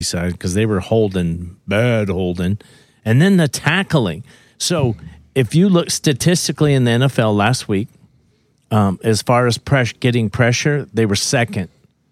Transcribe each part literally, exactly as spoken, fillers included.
side because they were holding, bad holding. And then the tackling. So if you look statistically in the N F L last week, um, as far as press, getting pressure, they were second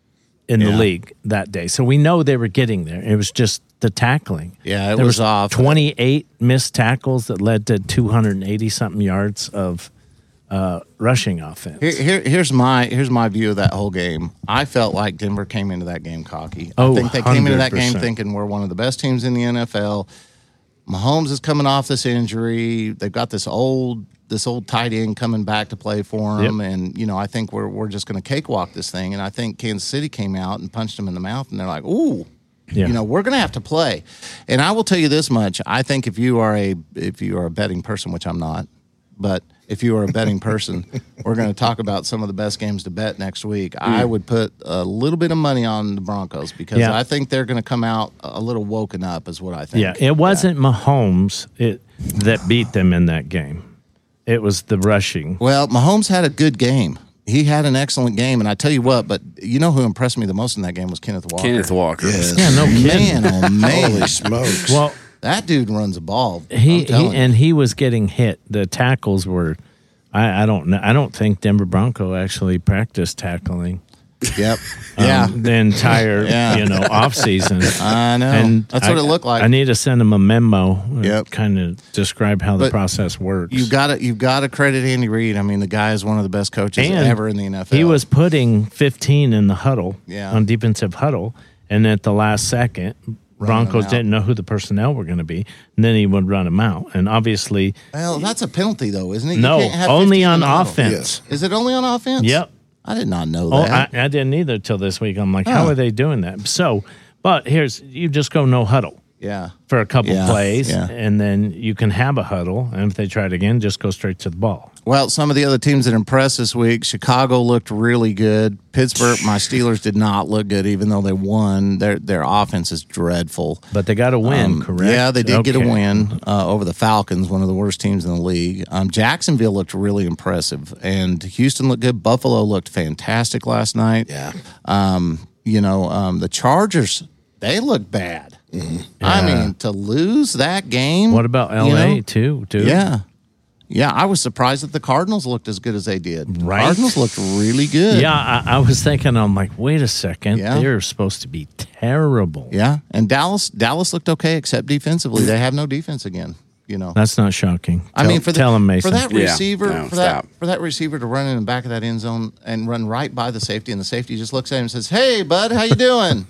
in yeah. the league that day. So we know they were getting there. It was just the tackling. Yeah, it there was, was off. twenty-eight missed tackles that led to two hundred eighty-something yards of uh, rushing offense. Here, here, here's my here's my view of that whole game. I felt like Denver came into that game cocky. Oh, I think they came into that game one hundred percent thinking we're one of the best teams in the N F L. Mahomes is coming off this injury. They've got this old this old tight end coming back to play for them, yep. and you know I think we're we're just going to cakewalk this thing. And I think Kansas City came out and punched them in the mouth, and they're like, "Ooh, yeah. you know, we're going to have to play." And I will tell you this much: I think if you are a if you are a betting person, which I'm not, but if you are a betting person, we're going to talk about some of the best games to bet next week. Mm. I would put a little bit of money on the Broncos because yeah. I think they're going to come out a little woken up is what I think. Yeah, it wasn't yeah. Mahomes it, that beat them in that game. It was the rushing. Well, Mahomes had a good game. He had an excellent game, and I tell you what, but you know who impressed me the most in that game was Kenneth Walker. Kenneth Walker. Yes. Yeah, no kidding. Man, oh, man. Holy smokes. Well, that dude runs a ball. He, he and he was getting hit. The tackles were, I, I don't know. I don't think Denver Bronco actually practiced tackling. Yep. Um, yeah. The entire yeah. you know off season. I know. And that's I, what it looked like. I need to send him a memo. Yep. Kind of describe how but the process works. You got to you've got to credit Andy Reid. I mean, the guy is one of the best coaches and ever in the N F L. He was putting fifteen in the huddle. Yeah. On defensive huddle, and at the last second. Broncos didn't know who the personnel were going to be, and then he would run them out. And obviously, well, that's a penalty, though, isn't it? You no, can't have only on in offense. Yes. Is it only on offense? Yep. I did not know Oh, that. I, I didn't either till this week. I'm like, huh. How are they doing that? So, but here's you just go no huddle. Yeah. For a couple yeah. plays, yeah. and then you can have a huddle. And if they try it again, just go straight to the ball. Well, some of the other teams that impressed this week, Chicago looked really good. Pittsburgh, my Steelers did not look good, even though they won. Their their offense is dreadful. But they got a win, um, correct? Yeah, they did okay. get a win uh, over the Falcons, one of the worst teams in the league. Um, Jacksonville looked really impressive, and Houston looked good. Buffalo looked fantastic last night. Yeah. Um, you know, um, the Chargers, they look bad. Mm-hmm. Yeah. I mean, to lose that game. What about L A, you know, too, dude? Yeah. Yeah, I was surprised that the Cardinals looked as good as they did. Right. Cardinals looked really good. Yeah, I, I was thinking, I'm like, wait a second. Yeah. They're supposed to be terrible. Yeah, and Dallas Dallas looked okay, except defensively. They have no defense again. You know, that's not shocking. I tell, mean, for the, tell him, Mason. for that receiver, yeah. no, for stop. that for that receiver to run in the back of that end zone and run right by the safety, and the safety just looks at him and says, "Hey, bud, how you doing?"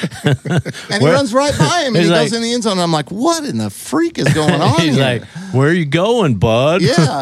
and he Where, runs right by him, and he like, goes in the end zone. And I'm like, "What in the freak is going on?" He's here? like, "Where are you going, bud?" Yeah.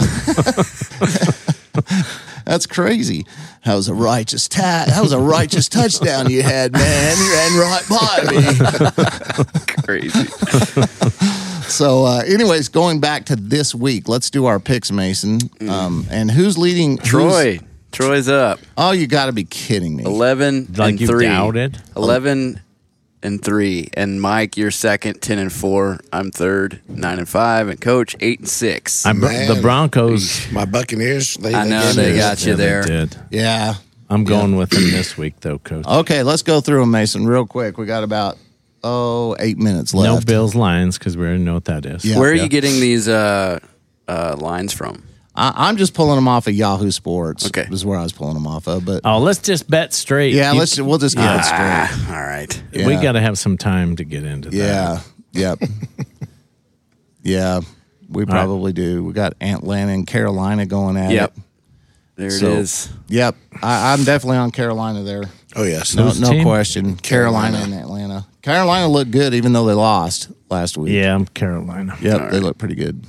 That's crazy. That was a righteous ta- That was a righteous touchdown you had, man. You ran right by me. Crazy. So, uh, anyways, going back to this week, let's do our picks, Mason. Um, and who's leading? Troy. Who's, Troy's up. Oh, you got to be kidding me. Eleven like and you three. Doubted? Eleven and three. And Mike, you're second, ten and four. I'm third, nine and five. And Coach, eight and six. I'm, the Broncos. My Buccaneers. They, I know they, they got you yeah, there. They did. Yeah. I'm going yeah. with them this week, though, Coach. Okay, let's go through them, Mason, real quick. We got about oh eight minutes left. No Bills Lions because we already know what that is. Yeah, Where are yeah. you getting these uh, uh, lines from? I, I'm just pulling them off of Yahoo Sports. Okay, is where I was pulling them off of. But oh, let's just bet straight. Yeah, you, let's we'll just get it straight. Ah, all right, yeah. we got to have some time to get into yeah. that. Yeah. Yep. yeah. We probably right. do. We got Atlanta and Carolina going at yep. it. There so, it is. Yep. I, I'm definitely on Carolina there. Oh, yes. No, Who's no team? question. Carolina, Carolina and Atlanta. Carolina looked good even though they lost last week. Yeah, I'm Carolina. Yep, All they right. look pretty good.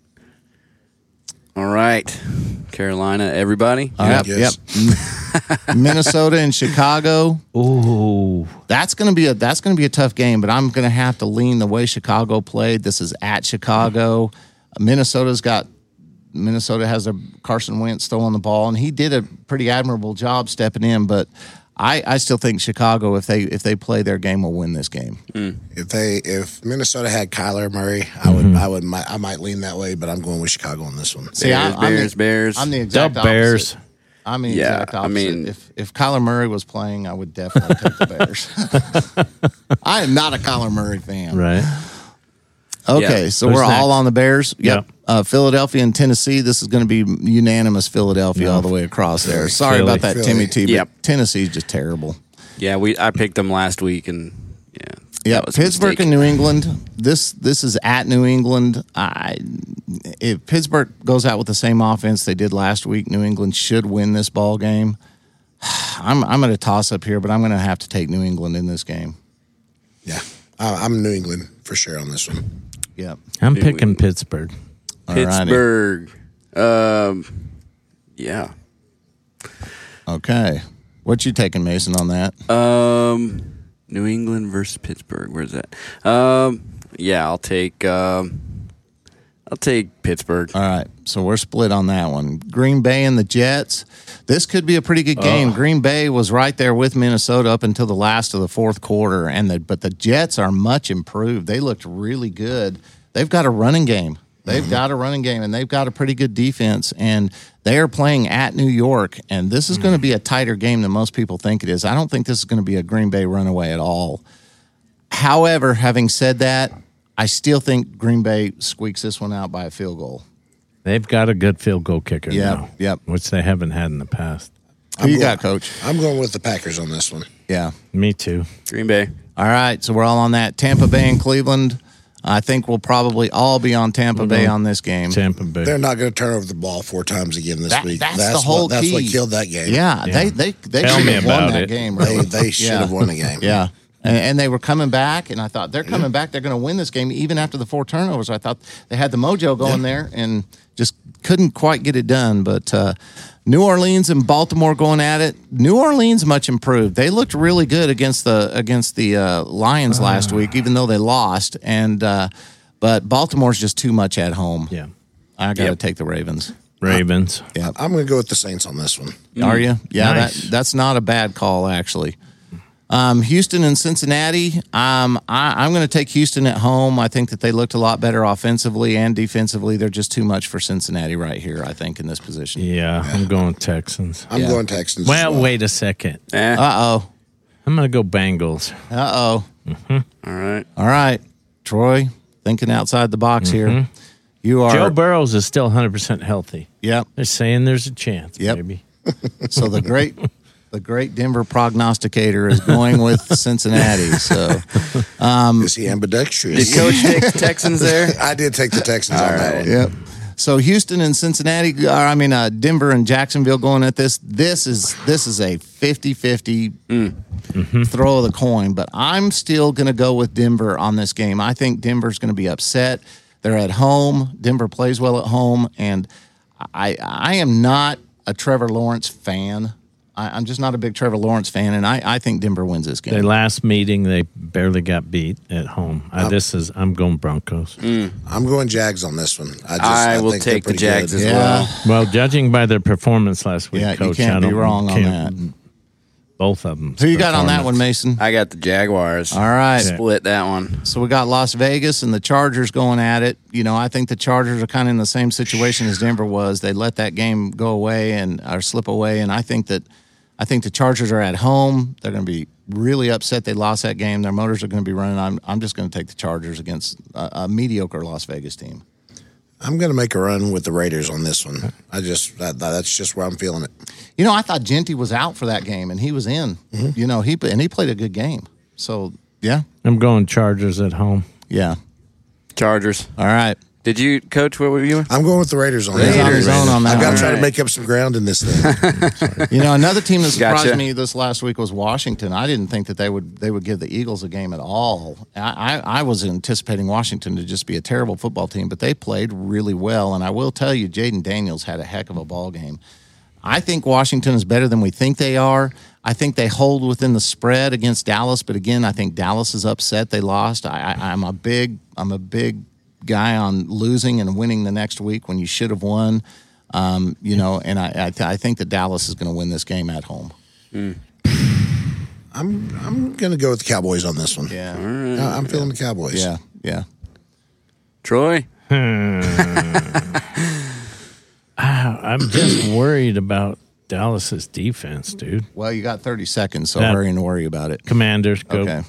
All right. Carolina, everybody? Yep. Yes. Yep. Minnesota and Chicago. Ooh. That's gonna be a that's gonna be a tough game, but I'm gonna have to lean the way Chicago played. This is at Chicago. Minnesota's got Minnesota has a Carson Wentz throwing the ball, and he did a pretty admirable job stepping in, but I, I still think Chicago, if they if they play their game, will win this game. Mm. If they if Minnesota had Kyler Murray, I would mm-hmm. I would I might lean that way, but I'm going with Chicago on this one. See, Bears, I'm, Bears, I'm the, Bears. I'm the exact the opposite. Bears. I'm the Yeah, exact I opposite. mean- if if Kyler Murray was playing, I would definitely take the Bears. I am not a Kyler Murray fan. Right. Okay, Yeah. so Who's we're all next? on the Bears. Yep. Yep. Uh, Philadelphia and Tennessee. This is going to be unanimous Philadelphia Yeah. all the way across there. Sorry Philly. about that, Philly. Timmy T. But Yep. Tennessee's just terrible. Yeah, we I picked them last week, and yeah, Yeah, that was a Pittsburgh mistake. and New England. This this is at New England. I if Pittsburgh goes out with the same offense they did last week, New England should win this ball game. I'm I'm going to toss up here, but I'm going to have to take New England in this game. Yeah, I, I'm New England for sure on this one. Yep. I'm New picking England. Pittsburgh. Alrighty. Pittsburgh. Um, yeah. Okay. What you taking, Mason, on that? Um, New England versus Pittsburgh. Where's that? Um, yeah, I'll take. Um, I'll take Pittsburgh. All right. So we're split on that one. Green Bay and the Jets. This could be a pretty good game. Green Bay was right there with Minnesota up until the last of the fourth quarter, and the, but the Jets are much improved. They looked really good. They've got a running game. They've mm-hmm. got a running game, and they've got a pretty good defense, and they are playing at New York, and this is mm-hmm. going to be a tighter game than most people think it is. I don't think this is going to be a Green Bay runaway at all. However, having said that, I still think Green Bay squeaks this one out by a field goal. They've got a good field goal kicker Yep, now, yep. which they haven't had in the past. Who I'm you going- got, Coach? I'm going with the Packers on this one. Yeah. Me too. Green Bay. All right, so we're all on that. Tampa Bay and Cleveland. I think we'll probably all be on Tampa Bay on this game. Tampa Bay. They're not going to turn over the ball four times again this That- week. that's the whole what, That's key. what killed that game. Yeah, Yeah. they they they Tell should me have won about that it. game. They, Really. they should Yeah. have won the game. Yeah. And, and they were coming back, and I thought they're coming back. They're going to win this game even after the four turnovers. I thought they had the mojo going there and just couldn't quite get it done. But uh, New Orleans and Baltimore going at it. New Orleans much improved. They looked really good against the against the uh, Lions last week, even though they lost. And uh, but Baltimore's just too much at home. Yeah. I got to Yep. take the Ravens. Ravens. Yeah. I'm going to go with the Saints on this one. Are you? Yeah, Nice. that, that's not a bad call, actually. Um, Houston and Cincinnati. Um, I, I'm going to take Houston at home. I think that they looked a lot better offensively and defensively. They're just too much for Cincinnati right here, I think, in this position. Yeah, I'm going Texans. I'm Yeah. going Texans. as Well, well. wait a second. Eh. Uh-oh. I'm going to go Bengals. Uh-oh. All right. All right. Troy, thinking outside the box here. You are. Joe Burrows is still one hundred percent healthy. Yep. They're saying there's a chance, Yep. baby. So the great... The great Denver prognosticator is going with Cincinnati. So Is he ambidextrous? Did Coach take the Texans there? I did take the Texans on that one. Yep. So Houston and Cincinnati, or I mean uh, Denver and Jacksonville going at this. This is this is a fifty-fifty throw of the coin, but I'm still going to go with Denver on this game. I think Denver's going to be upset. They're at home. Denver plays well at home, and I I am not a Trevor Lawrence fan. I, I'm just not a big Trevor Lawrence fan, and I, I think Denver wins this game. Their last meeting, they barely got beat at home. Uh, this is I'm going Broncos. I'm going Jags on this one. I, just, I will think they're take the pretty Jags good. as Yeah. well. Well, judging by their performance last week, Yeah, you Coach, can't I be don't wrong on can't- Both of them. Who you got on that one, Mason? I got the Jaguars. All right. Split that one. So we got Las Vegas and the Chargers going at it. You know, I think the Chargers are kind of in the same situation as Denver was. They let that game go away and or slip away, and I think that I think the Chargers are at home. They're going to be really upset they lost that game. Their motors are going to be running. I'm I'm just going to take the Chargers against a, a mediocre Las Vegas team. I'm going to make a run with the Raiders on this one. I just that, that's just where I'm feeling it. You know, I thought Genty was out for that game, and he was in. Mm-hmm. You know, he and he played a good game. So yeah, I'm going Chargers at home. yeah. Chargers. All right. Did you, Coach? What were you? I'm going with the Raiders on Raiders that. on his own on that I've got one. to try to Alright. make up some ground in this thing. You know, another team that surprised Gotcha. me this last week was Washington. I didn't think that they would they would give the Eagles a game at all. I, I, I was anticipating Washington to just be a terrible football team, but they played really well. And I will tell you, Jaden Daniels had a heck of a ball game. I think Washington is better than we think they are. I think they hold within the spread against Dallas, but again, I think Dallas is upset they lost. I, I, I'm a big I'm a big guy on losing and winning the next week when you should have won. Um, you know, and I I, th- I think that Dallas is going to win this game at home. I'm I'm going to go with the Cowboys on this one. Yeah, I- I'm feeling the Cowboys. yeah, yeah. Troy? I'm just worried about Dallas's defense, dude. Well, you got thirty seconds, so That- hurry and worry about it. Commanders go. Okay.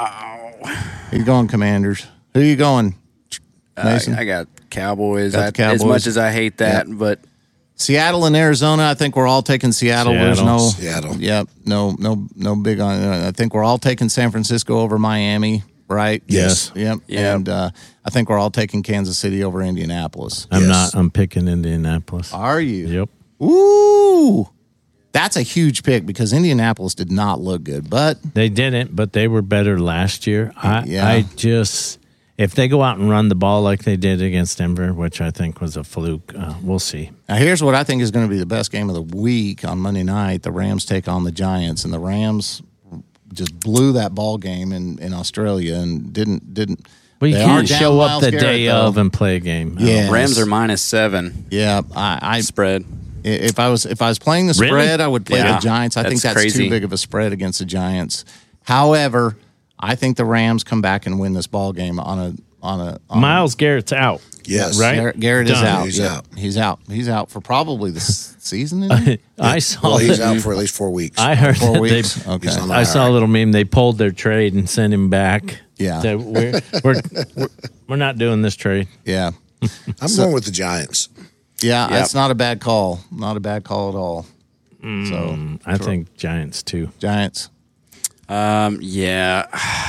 Who you going, Commanders? Who you going, Mason? I, I got Cowboys. Got the I, Cowboys. As much as I hate that, but Seattle and Arizona. I think we're all taking Seattle. There's Seattle. no Seattle. Yep. No. No. No big on. I think we're all taking San Francisco over Miami. Right. Yes. Yep. Yep. And uh, I think we're all taking Kansas City over Indianapolis. I'm Yes. not. I'm picking Indianapolis. Are you? Yep. Ooh. That's a huge pick because Indianapolis did not look good, but They didn't, but they were better last year. I, Yeah. I just, if they go out and run the ball like they did against Denver, which I think was a fluke, uh, we'll see. now here's what I think is going to be the best game of the week on Monday night. The Rams take on the Giants, and the Rams just blew that ball game in, in Australia and didn't didn't. Well, you they are can't down show up Myles the Garrett, day though. of and play a game. Yeah. Rams are minus seven Yeah, I, I spread. if I was if I was playing the Really? spread, I would play Yeah, the Giants. I think that's that's too crazy. big of a spread against the Giants. However, I think the Rams come back and win this ball game on a on a on Miles Garrett's out. Yes. Right? Garrett, Garrett is Done. out. He's Yeah, out. He's out. He's out for probably the s- season. Isn't he? I saw. Well, he's that- out for at least four weeks. I heard Four that weeks. they. Okay. He's on the I saw a I R. little meme. They pulled their trade and sent him back. Yeah. That we're, we're we're we're not doing this trade. Yeah. I'm going with the Giants. Yeah. Yep. That's not a bad call. Not a bad call at all. Mm. So I think Giants too. Giants. Um, yeah,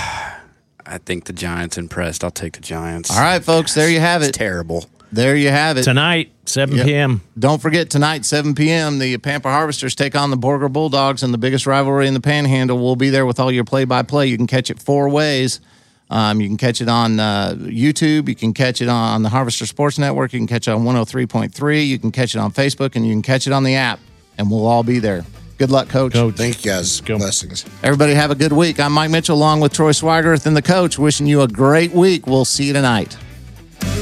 I think the Giants impressed. I'll take the Giants. All right, folks. There you have It's it. terrible. There you have it. Tonight, seven Yep. p.m. Don't forget tonight, seven p.m. The Pampa Harvesters take on the Borger Bulldogs in the biggest rivalry in the Panhandle. We'll be there with all your play-by-play. You can catch it four ways. Um, you can catch it on uh, YouTube. You can catch it on the Harvester Sports Network. You can catch it on one oh three point three. You can catch it on Facebook, and you can catch it on the app. And we'll all be there. Good luck, Coach. Coach. Thank you, guys. Go. Blessings. Everybody have a good week. I'm Mike Mitchell along with Troy Swigerth and the coach, wishing you a great week. We'll see you tonight.